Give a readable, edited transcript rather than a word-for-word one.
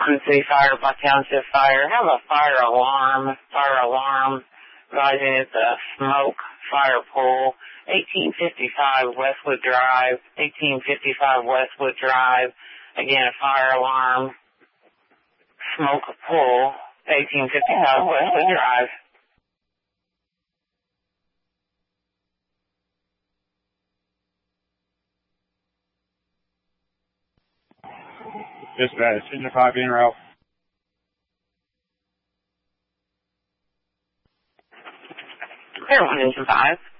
on City Fire, Buck Township Fire. Have a fire alarm advising it's a smoke fire pole, 1855 Westwood Drive, 1855 Westwood Drive. Again, a fire alarm, smoke pole, 1855 Westwood Drive. Dispatch, engine 5 being route. Clear 1, engine 5.